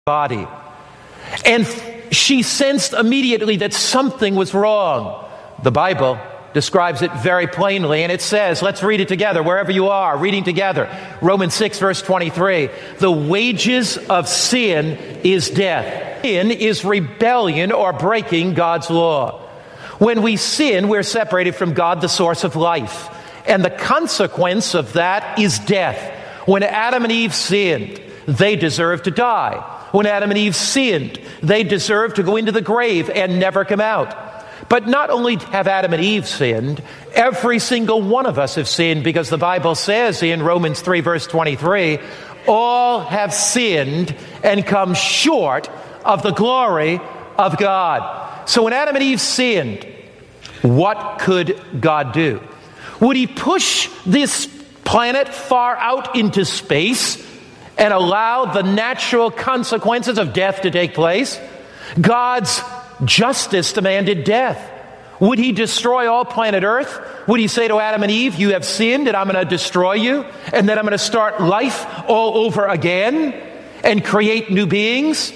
body. And she sensed immediately that something was wrong. The Bible describes it very plainly, and it says, let's read it together, wherever you are, reading together. Romans 6, verse 23. The wages of sin is death. Sin is rebellion or breaking God's law. When we sin, we're separated from God, the source of life. And the consequence of that is death. When Adam and Eve sinned, they deserved to die. When Adam and Eve sinned, they deserved to go into the grave and never come out. But not only have Adam and Eve sinned, every single one of us have sinned, because the Bible says in Romans 3, verse 23, all have sinned and come short of the glory of God. So when Adam and Eve sinned, what could God do? Would he push this planet far out into space and allow the natural consequences of death to take place? God's justice demanded death. Would he destroy all planet Earth? Would he say to Adam and Eve, you have sinned and I'm going to destroy you, and then I'm going to start life all over again and create new beings?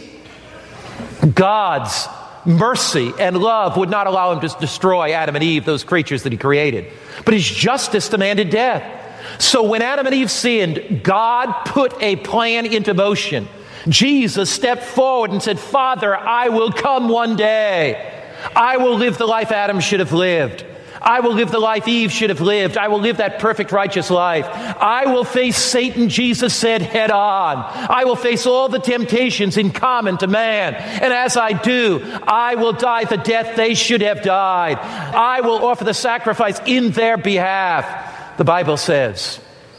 God's mercy and love would not allow him to destroy Adam and Eve, those creatures that he created. But his justice demanded death. So when Adam and Eve sinned, God put a plan into motion. Jesus stepped forward and said, Father, I will come one day. I will live the life Adam should have lived. I will live the life Eve should have lived. I will live that perfect, righteous life. I will face Satan, Jesus said, head on. I will face all the temptations in common to man. And as I do, I will die the death they should have died. I will offer the sacrifice in their behalf. The Bible says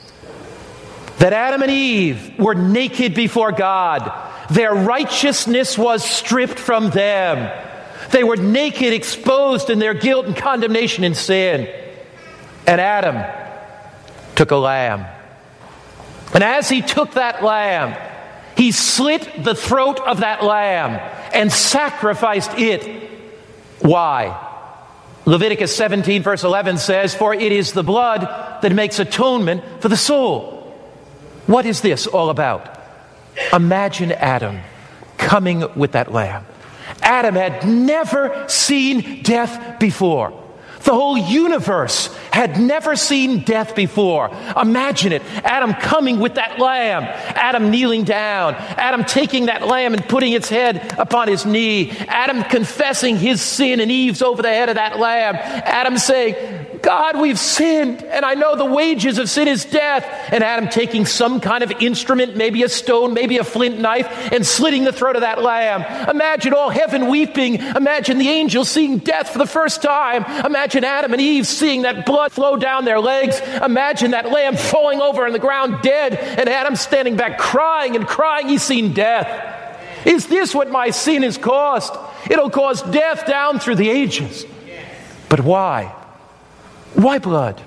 that Adam and Eve were naked before God. Their righteousness was stripped from them. They were naked, exposed in their guilt and condemnation in sin. And Adam took a lamb. And as he took that lamb, he slit the throat of that lamb and sacrificed it. Why? Leviticus 17, verse 11 says, for it is the blood that makes atonement for the soul. What is this all about? Imagine Adam coming with that lamb. Adam had never seen death before. The whole universe had never seen death before. Imagine it. Adam coming with that lamb. Adam kneeling down. Adam taking that lamb and putting its head upon his knee. Adam confessing his sin and Eve's over the head of that lamb. Adam saying, God, we've sinned, and I know the wages of sin is death. And Adam taking some kind of instrument, maybe a stone, maybe a flint knife, and slitting the throat of that lamb. Imagine all heaven weeping. Imagine the angels seeing death for the first time. Imagine Adam and Eve seeing that blood flow down their legs. Imagine that lamb falling over on the ground dead, and Adam standing back crying and crying. He's seen death. Is this what my sin has caused? It'll cause death down through the ages. But why? Why blood?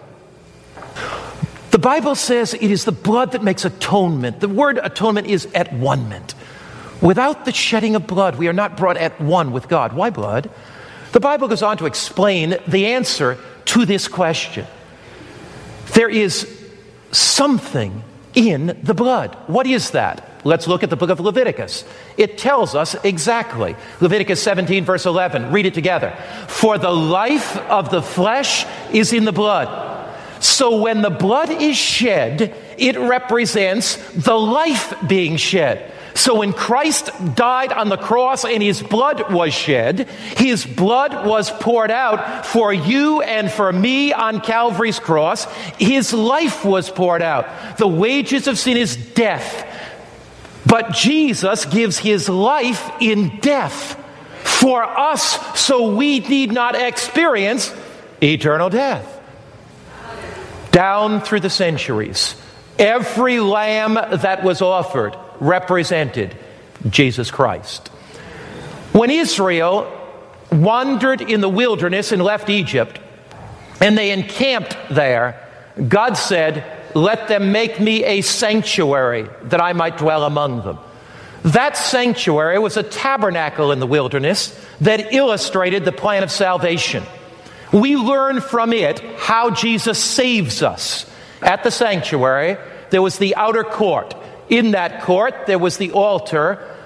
The Bible says it is the blood that makes atonement. The word atonement is at one-ment. Without the shedding of blood, we are not brought at one with God. Why blood? The Bible goes on to explain the answer to this question. There is something in the blood. What is that? Let's look at the book of Leviticus. It tells us exactly. Leviticus 17, verse 11. Read it together. For the life of the flesh is in the blood. So when the blood is shed, it represents the life being shed. So when Christ died on the cross and his blood was shed, his blood was poured out for you and for me on Calvary's cross. His life was poured out. The wages of sin is death. But Jesus gives his life in death for us, so we need not experience eternal death. Down through the centuries, every lamb that was offered represented Jesus Christ. When Israel wandered in the wilderness and left Egypt, and they encamped there, God said, let them make me a sanctuary that I might dwell among them. That sanctuary was a tabernacle in the wilderness that illustrated the plan of salvation. We learn from it how Jesus saves us. At the sanctuary, there was the outer court. In that court, there was the altar